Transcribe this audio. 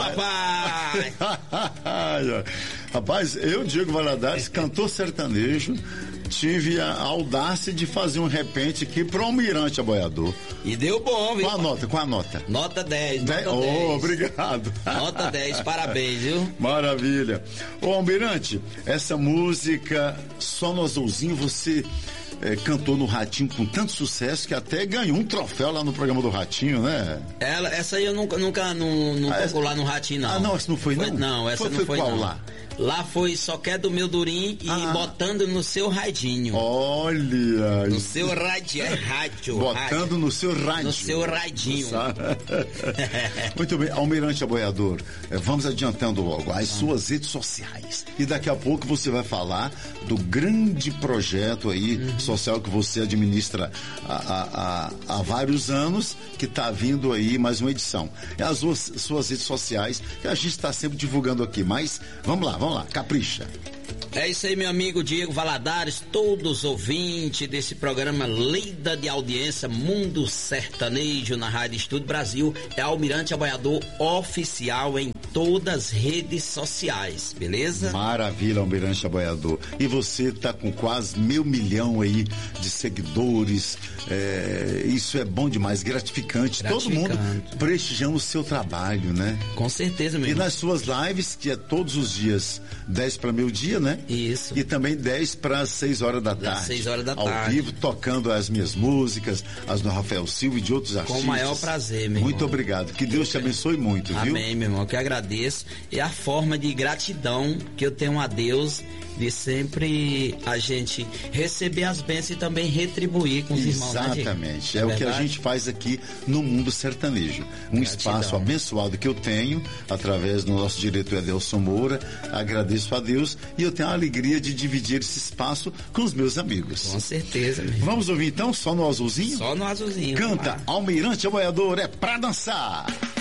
papai! Rapaz, eu, Diego Valadares, cantor sertanejo, tive a audácia de fazer um repente aqui para o Almirante Aboiador. E deu bom, viu? Qual a nota? Nota 10. Nota 10. Obrigado. Nota 10, parabéns, viu? Maravilha. Ô, Almirante, essa música Só no Azulzinho, você cantou no Ratinho com tanto sucesso que até ganhou um troféu lá no programa do Ratinho, né? Essa aí eu nunca tocou lá no Ratinho, não. Ah, não, essa não foi, não? Não, essa não foi, qual não. Lá? Lá foi Só Quer do Meu Durim e Botando no Seu Radinho. Olha! No seu radinho, é rádio. Botando rádio. no seu radinho. No seu radinho. Muito bem, Almirante Aboiador, vamos adiantando logo as suas redes sociais. E daqui a pouco você vai falar do grande projeto aí social que você administra há vários anos, que está vindo aí mais uma edição. É as suas redes sociais que a gente está sempre divulgando aqui, mas vamos lá, capricha. É isso aí, meu amigo Diego Valadares, todos ouvintes desse programa líder de audiência Mundo Sertanejo na Rádio Estúdio Brasil, é Almirante Aboiador oficial em todas as redes sociais, beleza? Maravilha, Almirante Aboiador. E você tá com quase 1.000 milhão aí de seguidores, isso é bom demais, gratificante. Todo mundo prestigiando o seu trabalho, né? Com certeza, meu irmão. E nas suas lives, que é todos os dias, 10 para meio-dia, né? Isso. E também 10 para 6 horas da tarde. 6 horas da ao tarde. Ao vivo, tocando as minhas músicas, as do Rafael Silva e de outros artistas. Com o maior prazer, meu irmão. Muito obrigado. Que Deus te abençoe muito, viu? Amém, meu irmão. Que agradeço. É a forma de gratidão que eu tenho a Deus de sempre a gente receber as bênçãos e também retribuir com os irmãos. Exatamente. É o que a gente faz aqui no Mundo Sertanejo. Um espaço abençoado que eu tenho através do nosso diretor Adelson Moura. Agradeço a Deus e eu tenho a alegria de dividir esse espaço com os meus amigos. Com certeza, meu irmão. Vamos ouvir então Só no Azulzinho? Só no Azulzinho. Canta Almirante Aboiador, é pra dançar.